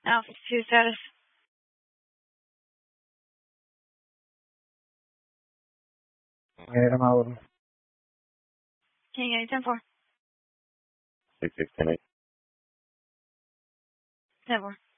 Altitude status. Yeah, I'm out. Can you get 10-4? 6610. 10-4.